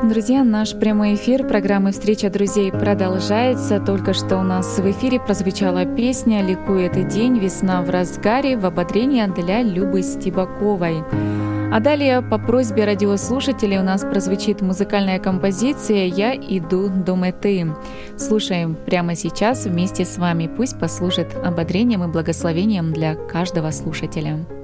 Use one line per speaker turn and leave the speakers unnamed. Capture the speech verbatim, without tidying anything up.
друзья! Наш прямой эфир программы «Встреча друзей» продолжается. Только что у нас в эфире прозвучала песня «Ликует день, весна в разгаре» в ободрение для Любы Стебаковой. А далее по просьбе радиослушателей у нас прозвучит музыкальная композиция «Я иду до меты». Слушаем прямо сейчас вместе с вами. Пусть послужит ободрением и благословением для каждого слушателя.